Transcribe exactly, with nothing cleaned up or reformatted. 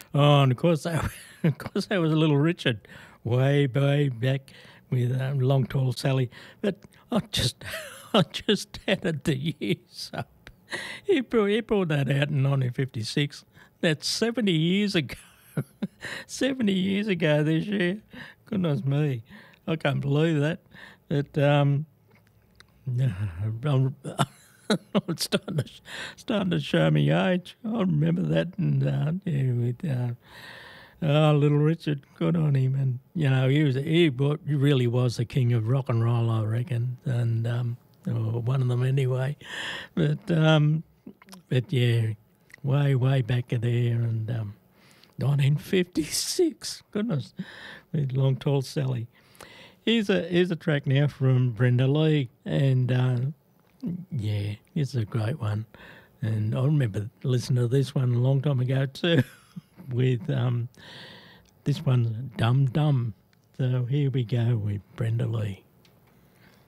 Oh, and of course, that, of course, that was Little Richard, way, way back with um, Long Tall Sally. But I just, I just added the years up. He brought, he brought that out in nineteen fifty-six. That's seventy years ago. seventy years ago this year. Goodness me. I can't believe that. That um, I'm, I'm starting to starting to show me age. I remember that, and uh, yeah, with uh, oh, Little Richard, good on him, and you know he was he wa- he really was the king of rock and roll, I reckon, and um, or one of them anyway. But um, but yeah, way way back there, and um, nineteen fifty-six. Goodness, with Long Tall Sally. Here's a here's a track now from Brenda Lee, and uh, yeah, it's a great one. And I remember listening to this one a long time ago too, with um, this one's Dum Dum. So here we go with Brenda Lee.